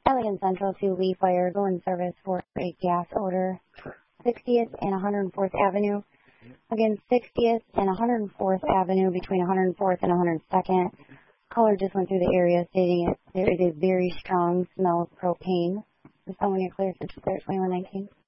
Allegan Central to Lee Fire, go in service for a gas odor. 60th and 104th Avenue. Again, 60th and 104th Avenue between 104th and 102nd. Caller just went through the area stating there is a very strong smell of propane. Is someone near clear 2119?